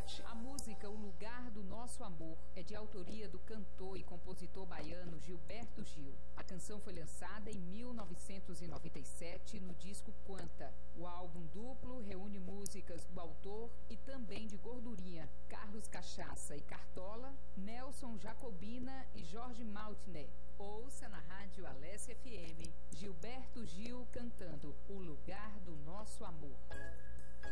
Norte. A música O Lugar do Nosso Amor é de autoria do cantor e compositor baiano Gilberto Gil. A canção foi lançada em 1997 no disco Quanta. O álbum duplo reúne músicas do autor e também de Gordurinha, Carlos Cachaça e Cartola, Nelson Jacobina e Jorge Maltner. Ouça na Rádio Alessia FM, Gilberto Gil cantando O Lugar do Nosso Amor.